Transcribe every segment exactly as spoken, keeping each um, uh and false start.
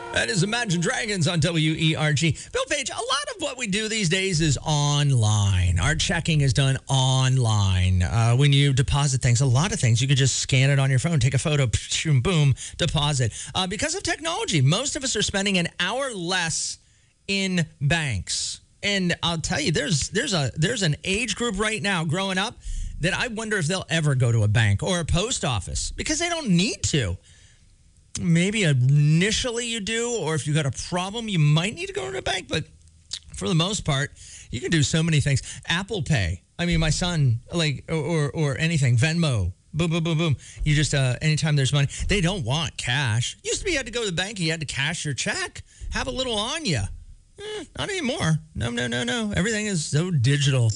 That is Imagine Dragons on W E R G. Bill Page, a lot of what we do these days is online. Our checking is done online. Uh, when you deposit things, a lot of things, you could just scan it on your phone, take a photo, boom, boom, deposit. Uh, because of technology, most of us are spending an hour less in banks. And I'll tell you, there's there's a there's an age group right now growing up that I wonder if they'll ever go to a bank or a post office because they don't need to. Maybe initially you do, or if you got a problem, you might need to go to a bank. But for the most part, you can do so many things. Apple Pay. I mean, my son, like, or or anything. Venmo. Boom, boom, boom, boom. You just, uh, anytime there's money, they don't want cash. Used to be you had to go to the bank, you had to cash your check, have a little on you. Eh, not anymore. No, no, no, no. Everything is so digital.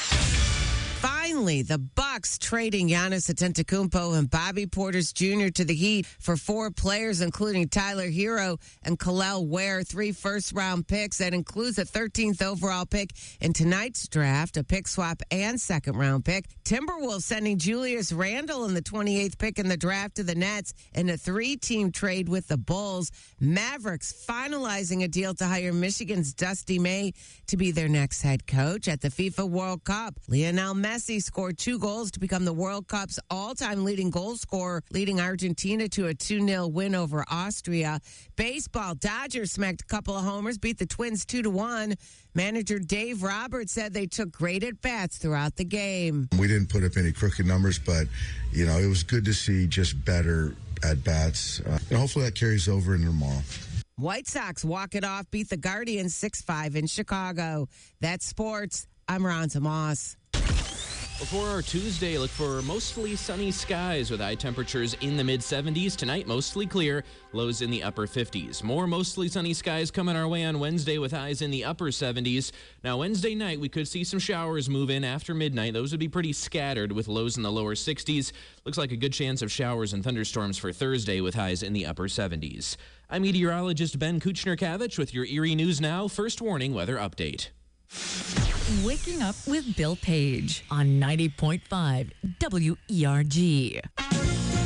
Finally, the Bucks trading Giannis Antetokounmpo and Bobby Portis Junior to the Heat for four players, including Tyler Hero and Kel'el Ware, three first-round picks. That includes a thirteenth overall pick in tonight's draft, a pick swap, and second-round pick. Timberwolves sending Julius Randle in the twenty-eighth pick in the draft to the Nets in a three-team trade with the Bulls. Mavericks finalizing a deal to hire Michigan's Dusty May to be their next head coach. At the FIFA World Cup, Lionel Messi scored two goals to become the World Cup's all-time leading goal scorer, leading Argentina to a two nil win over Austria. Baseball, Dodgers smacked a couple of homers, beat the Twins two to one. Manager Dave Roberts said they took great at-bats throughout the game. We didn't put up any crooked numbers, but, you know, it was good to see just better at-bats. Uh, and hopefully that carries over into tomorrow. White Sox walk it off, beat the Guardians six five in Chicago. That's sports. I'm Ron Moss. For our Tuesday, look for mostly sunny skies with high temperatures in the mid-seventies. Tonight, mostly clear, lows in the upper fifties. More mostly sunny skies coming our way on Wednesday with highs in the upper seventies. Now, Wednesday night, we could see some showers move in after midnight. Those would be pretty scattered with lows in the lower sixties. Looks like a good chance of showers and thunderstorms for Thursday with highs in the upper seventies. I'm meteorologist Ben Kuchner-Kavich with your Erie News Now First Warning Weather Update. Waking up with Bill Page on ninety point five W E R G.